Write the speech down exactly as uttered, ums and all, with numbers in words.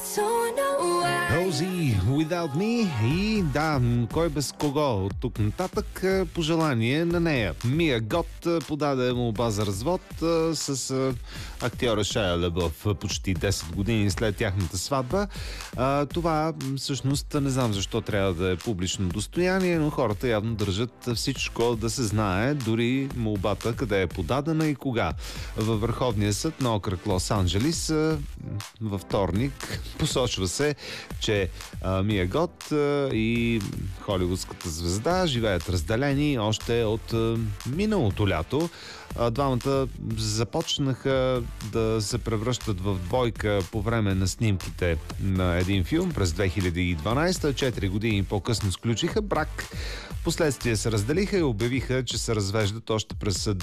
Rosie, Without Me и да, кой без кого от тук нататък, пожелание на нея. Мия Гот подаде молба за развод с актьора Шая Лабъв почти десет години след тяхната сватба. Това всъщност не знам защо трябва да е публично достояние, но хората явно държат всичко да се знае, дори молбата къде е подадена и кога. Във Върховния съд на окръг Лос-Анджелис във вторник посочва се, че а, Мия Гот а, и холивудската звезда живеят разделени още от а, миналото лято. А, двамата започнаха да се превръщат в двойка по време на снимките на един филм през две хиляди и дванадесета. Четири години по-късно сключиха брак. Впоследствие се разделиха и обявиха, че се развеждат още през